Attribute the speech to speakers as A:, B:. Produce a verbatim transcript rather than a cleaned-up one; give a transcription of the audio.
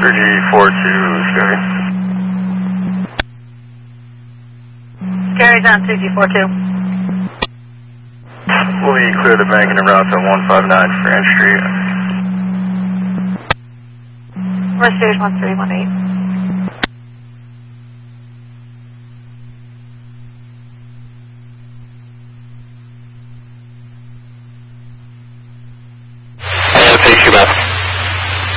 A: three G four two, Scary.
B: Scary's on three G four two.
A: We clear the bank and en route to one five nine Fran Street.
B: We're stage one three one eight.